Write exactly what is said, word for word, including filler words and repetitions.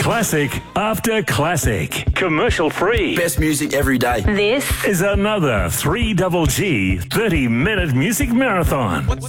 Classic after classic. Commercial free. Best music every day. This is another three G G thirty minute music marathon.